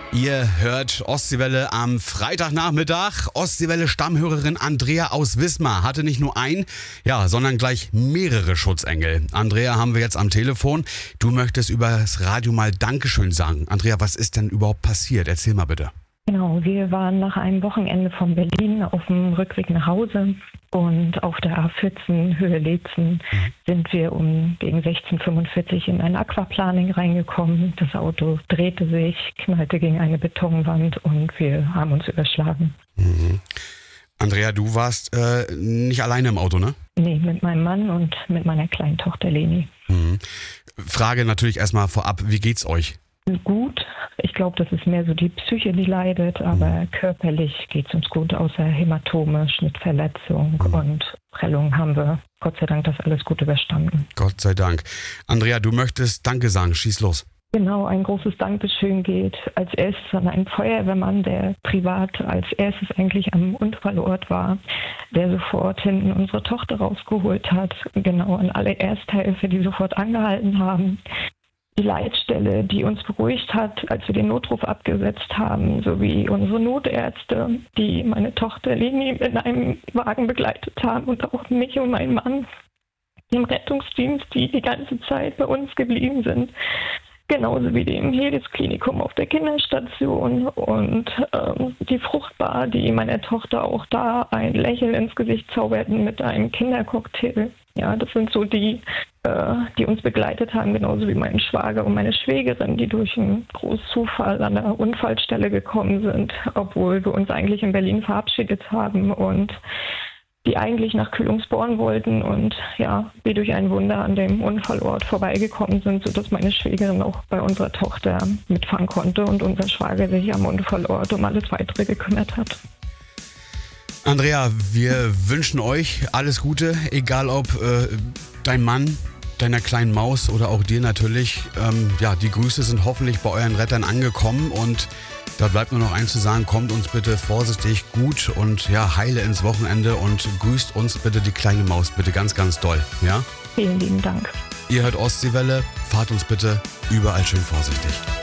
Ihr hört Ostseewelle am Freitagnachmittag. Ostseewelle-Stammhörerin Andrea aus Wismar hatte nicht nur sondern gleich mehrere Schutzengel. Andrea haben wir jetzt am Telefon. Du möchtest über das Radio mal Dankeschön sagen. Andrea, was ist denn überhaupt passiert? Erzähl mal bitte. Genau, wir waren nach einem Wochenende von Berlin auf dem Rückweg nach Hause und auf der A14 Höhe Leetzen sind wir gegen 16:45 in ein Aquaplaning reingekommen. Das Auto drehte sich, knallte gegen eine Betonwand und wir haben uns überschlagen. Mhm. Andrea, du warst nicht alleine im Auto, ne? Nee, mit meinem Mann und mit meiner kleinen Tochter Leni. Mhm. Frage natürlich erstmal vorab, wie geht's euch? Gut. Ich glaube, das ist mehr so die Psyche, die leidet, aber körperlich geht es uns gut, außer Hämatome, Schnittverletzung und Prellung haben wir Gott sei Dank das alles gut überstanden. Gott sei Dank. Andrea, du möchtest Danke sagen, schieß los. Genau, ein großes Dankeschön geht als erstes an einen Feuerwehrmann, der privat als erstes eigentlich am Unfallort war, der sofort hinten unsere Tochter rausgeholt hat. Genau, an alle Ersthelfer, die sofort angehalten haben. Die Leitstelle, die uns beruhigt hat, als wir den Notruf abgesetzt haben, sowie unsere Notärzte, die meine Tochter Leni in einem Wagen begleitet haben und auch mich und meinen Mann, dem Rettungsdienst, die die ganze Zeit bei uns geblieben sind. Genauso wie dem Hedis-Klinikum auf der Kinderstation und die Fruchtbar, die meiner Tochter auch da ein Lächeln ins Gesicht zauberten mit einem Kindercocktail. Ja, das sind so die uns begleitet haben, genauso wie mein Schwager und meine Schwägerin, die durch einen Großzufall an der Unfallstelle gekommen sind, obwohl wir uns eigentlich in Berlin verabschiedet haben und die eigentlich nach Kühlungsborn wollten und ja, wir durch ein Wunder an dem Unfallort vorbeigekommen sind, sodass meine Schwägerin auch bei unserer Tochter mitfahren konnte und unser Schwager sich am Unfallort um alles Weitere gekümmert hat. Andrea, wir wünschen euch alles Gute, egal ob dein Mann, deiner kleinen Maus oder auch dir natürlich. Die Grüße sind hoffentlich bei euren Rettern angekommen und da bleibt nur noch eins zu sagen, kommt uns bitte vorsichtig gut und heile ins Wochenende und grüßt uns bitte die kleine Maus, bitte ganz, ganz doll. Ja? Vielen lieben Dank. Ihr hört Ostseewelle, fahrt uns bitte überall schön vorsichtig.